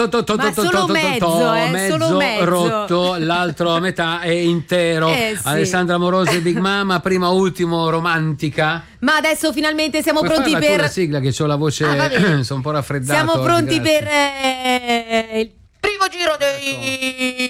Ma solo mezzo, solo mezzo rotto, l'altro a metà è intero. Sì. Alessandra Amoroso e Big Mama, prima ultimo romantica. Ma adesso finalmente siamo Puoi pronti farla tu per la sigla, che ho la voce sono un po' raffreddato. siamo pronti grazie. per il primo giro dei